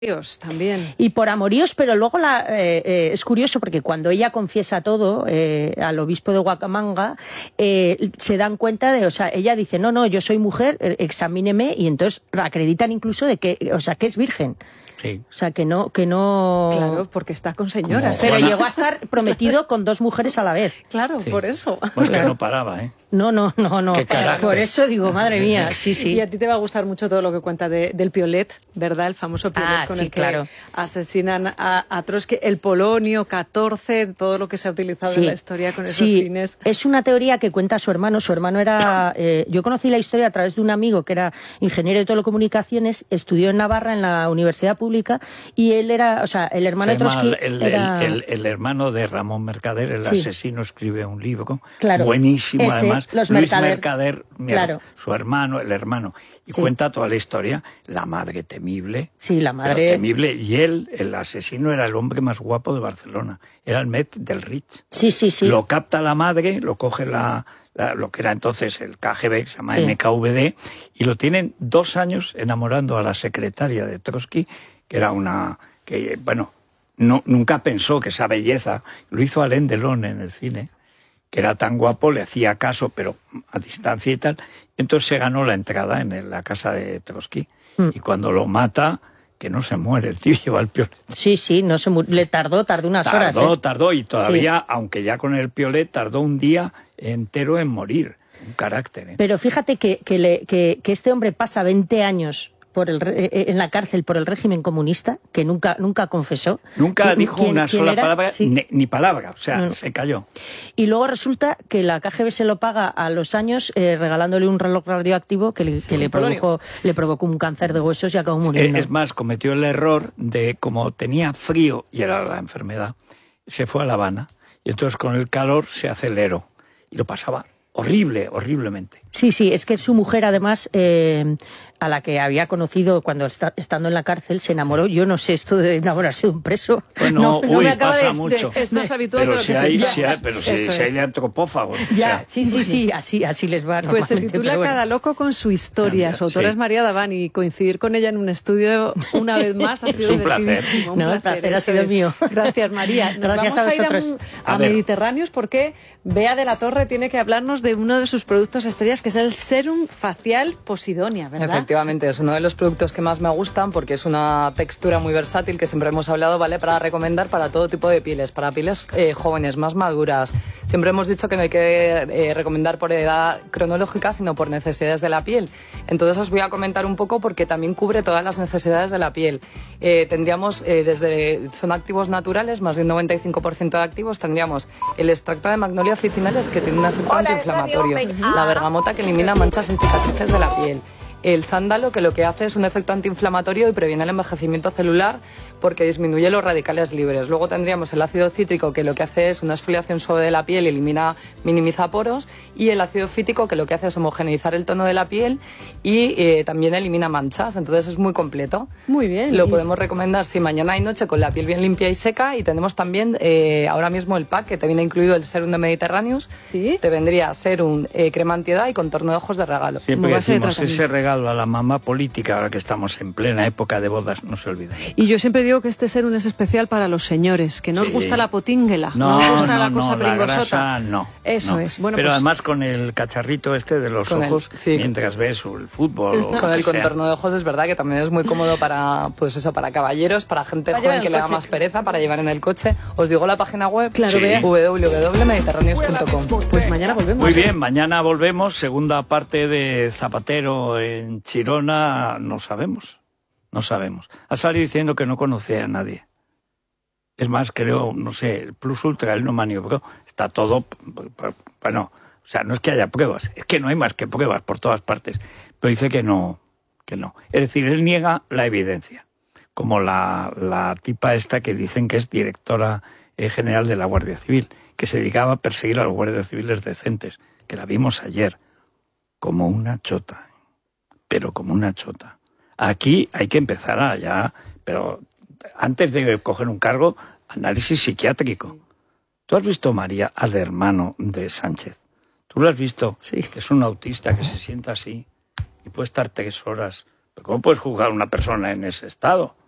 también. Y por amoríos, pero luego es curioso porque cuando ella confiesa todo al obispo de Huacamanga, se dan cuenta o sea, ella dice, no, yo soy mujer, examíneme, y entonces acreditan incluso de que, o sea, que es virgen. Sí. O sea, que no... Claro, porque está con señoras. Pero llegó a estar prometido con 2 mujeres a la vez. Claro, sí. Por eso. Pues que no paraba, ¿eh? No. Qué carácter. Por eso digo, madre mía, sí. Y a ti te va a gustar mucho todo lo que cuenta del Piolet, ¿verdad? El famoso Piolet con el que asesinan a Trotsky, el polonio 14, todo lo que se ha utilizado en la historia con esos fines. Es una teoría que cuenta su hermano. Su hermano era... yo conocí la historia a través de un amigo que era ingeniero de telecomunicaciones, estudió en Navarra, en la Universidad Pública, y él era... O sea, el hermano de Trotsky el hermano de Ramón Mercader, el asesino, escribe un libro buenísimo, además. Luis Mercader, su hermano, el hermano, y cuenta toda la historia, la madre temible, temible, y él, el asesino, era el hombre más guapo de Barcelona, era el Met del Ritz. Sí. Lo capta la madre, lo coge lo que era entonces el KGB, que se llama NKVD, y lo tienen 2 años enamorando a la secretaria de Trotsky, que era nunca pensó que esa belleza, lo hizo Alain Delon en el cine, que era tan guapo, le hacía caso, pero a distancia y tal. Entonces se ganó la entrada en la casa de Trotsky. Y cuando lo mata, que no se muere, el tío lleva el Piolet. Sí, no se le tardó unas horas. Tardó, y todavía, aunque ya con el Piolet, tardó un día entero en morir. Un carácter, ¿eh? Pero fíjate que este hombre pasa 20 años en la cárcel por el régimen comunista, que nunca confesó. Nunca dijo una sola palabra, ni palabra, o sea, se cayó. Y luego resulta que la KGB se lo paga a los años regalándole un reloj radioactivo que le provocó un cáncer de huesos y acabó muriendo. Es más, cometió el error de, como tenía frío y era la enfermedad, se fue a La Habana y entonces con el calor se aceleró y lo pasaba horriblemente. Sí, es que su mujer además... a la que había conocido cuando estando en la cárcel, se enamoró. Yo no sé esto de enamorarse de un preso. Bueno, pasa mucho. Es más habitual pero de lo si hay de antropófagos. Ya, sí, así les va. Pues se titula Cada loco con su historia. Su autora es María Daván, y coincidir con ella en un estudio una vez más ha sido divertidísimo. Un placer ha sido mío. Gracias, María. Gracias vamos a vosotros. A Mediterráneos, porque Bea de la Torre tiene que hablarnos de uno de sus productos estrellas, que es el Serum Facial Posidonia, ¿verdad? Efectivamente, es uno de los productos que más me gustan porque es una textura muy versátil que siempre hemos hablado, ¿vale? Para recomendar para todo tipo de pieles, para pieles jóvenes, más maduras. Siempre hemos dicho que no hay que recomendar por edad cronológica, sino por necesidades de la piel. Entonces os voy a comentar un poco porque también cubre todas las necesidades de la piel. Tendríamos, son activos naturales, más de un 95% de activos. Tendríamos el extracto de Magnolia officinalis, que tiene un efecto antiinflamatorio. La bergamota, que elimina manchas y cicatrices de la piel. El sándalo, que lo que hace es un efecto antiinflamatorio y previene el envejecimiento celular porque disminuye los radicales libres. Luego tendríamos el ácido cítrico, que lo que hace es una exfoliación suave de la piel y minimiza poros. Y el ácido fítico, que lo que hace es homogeneizar el tono de la piel y también elimina manchas. Entonces es muy completo. Muy bien. Lo podemos recomendar, mañana y noche, con la piel bien limpia y seca. Y tenemos también ahora mismo el pack, que te viene incluido el serum de Mediterráneos. ¿Sí? Te vendría serum, crema antiedad y contorno de ojos de regalo. Siempre decimos ese regalo a la mamá política, ahora que estamos en plena época de bodas, no se olvide. Y yo siempre digo que este serum es especial para los señores, que no os gusta la potinguela, no os gusta la cosa pringosota. Eso es. Bueno, pero además con el cacharrito de los ojos, mientras ves el fútbol. Con el contorno de ojos es verdad que también es muy cómodo para caballeros, para gente joven que le da más pereza, para llevar en el coche. Os digo la página web, www.mediterraneos.com. Pues mañana volvemos. Muy bien, mañana volvemos, segunda parte de Zapatero en Chirona, no sabemos. Ha salido diciendo que no conoce a nadie. Es más, creo, no sé, el Plus Ultra, él no maniobró. Está todo, bueno, o sea, no es que haya pruebas, es que no hay más que pruebas por todas partes. Pero dice que no. Es decir, él niega la evidencia. Como la tipa esta que dicen que es directora general de la Guardia Civil, que se dedicaba a perseguir a los guardias civiles decentes, que la vimos ayer, como una chota. Pero como una chota. Aquí hay que empezar pero antes de coger un cargo, análisis psiquiátrico. ¿Tú has visto, María, al hermano de Sánchez? ¿Tú lo has visto? Sí. Que es un autista que se sienta así y puede estar 3 horas. ¿Pero cómo puedes juzgar a una persona en ese estado?